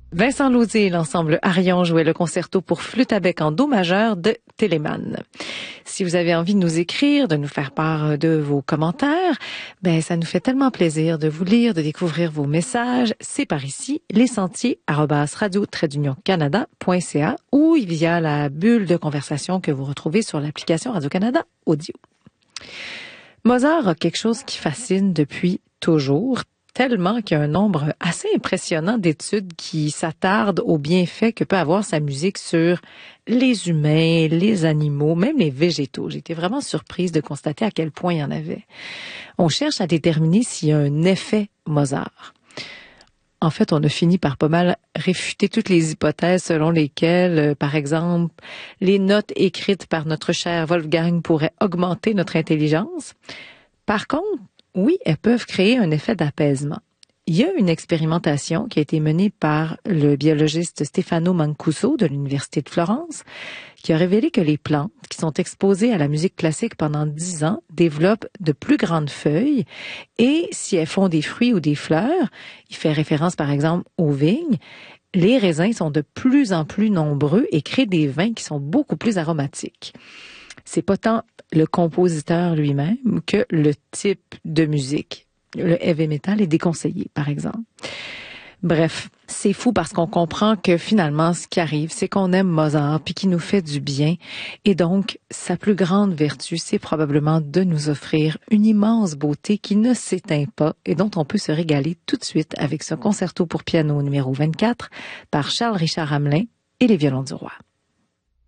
Vincent Lausier et l'ensemble Arion jouaient le concerto pour flûte à bec en do majeur de Telemann. Si vous avez envie de nous écrire, de nous faire part de vos commentaires, ça nous fait tellement plaisir de vous lire, de découvrir vos messages. C'est par ici, lesentiers@radio-canada.ca ou via la bulle de conversation que vous retrouvez sur l'application Radio-Canada Audio. Mozart a quelque chose qui fascine depuis toujours, tellement qu'il y a un nombre assez impressionnant d'études qui s'attardent aux bienfaits que peut avoir sa musique sur les humains, les animaux, même les végétaux. J'ai été vraiment surprise de constater à quel point il y en avait. On cherche à déterminer s'il y a un effet Mozart. En fait, on a fini par pas mal réfuter toutes les hypothèses selon lesquelles, par exemple, les notes écrites par notre cher Wolfgang pourraient augmenter notre intelligence. Par contre, oui, elles peuvent créer un effet d'apaisement. Il y a une expérimentation qui a été menée par le biologiste Stefano Mancuso de l'Université de Florence, qui a révélé que les plantes qui sont exposées à la musique classique pendant 10 ans développent de plus grandes feuilles et si elles font des fruits ou des fleurs, il fait référence par exemple aux vignes, les raisins sont de plus en plus nombreux et créent des vins qui sont beaucoup plus aromatiques. C'est pas tant le compositeur lui-même que le type de musique. Le heavy metal est déconseillé, par exemple. Bref, c'est fou parce qu'on comprend que finalement, ce qui arrive, c'est qu'on aime Mozart puis qu'il nous fait du bien. Et donc, sa plus grande vertu, c'est probablement de nous offrir une immense beauté qui ne s'éteint pas et dont on peut se régaler tout de suite avec ce concerto pour piano numéro 24 par Charles-Richard Hamelin et les violons du roi.